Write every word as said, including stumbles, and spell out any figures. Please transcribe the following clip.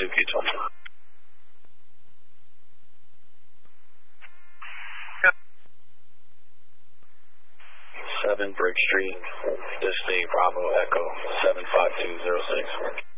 two K twenty. seven Brick Street, Disney Bravo Echo seven five two zero six.